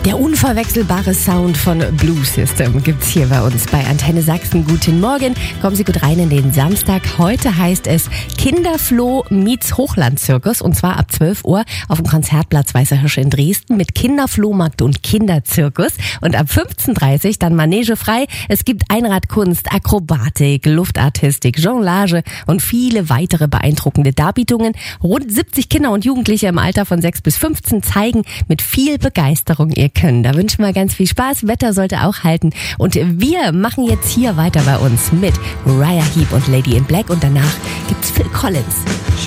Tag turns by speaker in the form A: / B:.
A: Der unverwechselbare Sound von Blue System gibt's hier bei uns bei Antenne Sachsen. Guten Morgen, kommen Sie gut rein in den Samstag. Heute heißt es Kinderfloh meets Hochlandzirkus und zwar ab 12 Uhr auf dem Konzertplatz Weißer Hirsch in Dresden mit Kinderflohmarkt und Kinderzirkus. Und ab 15:30 Uhr dann Manege frei. Es gibt Einradkunst, Akrobatik, Luftartistik, Jonglage und viele weitere beeindruckende Darbietungen. Rund 70 Kinder und Jugendliche im Alter von 6 bis 15 zeigen mit viel Begeisterung ihr Können. Da wünschen wir ganz viel Spaß. Wetter sollte auch halten. Und wir machen jetzt hier weiter bei uns mit Uriah Heep und Lady in Black. Und danach gibt's Phil Collins.